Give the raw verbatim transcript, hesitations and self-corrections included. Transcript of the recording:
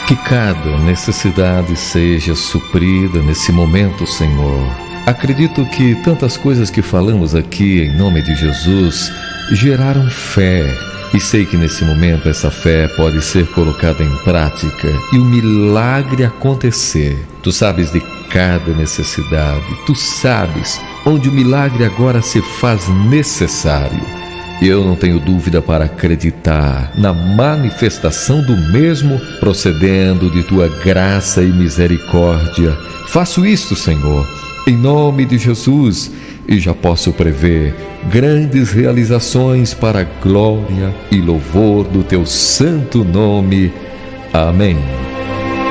Que cada necessidade seja suprida nesse momento, Senhor. Acredito que tantas coisas que falamos aqui em nome de Jesus geraram fé. E sei que nesse momento essa fé pode ser colocada em prática e o milagre acontecer. Tu sabes de cada necessidade, tu sabes onde o milagre agora se faz necessário. E eu não tenho dúvida para acreditar na manifestação do mesmo, procedendo de tua graça e misericórdia. Faço isto, Senhor, em nome de Jesus, e já posso prever grandes realizações para a glória e louvor do teu santo nome. Amém.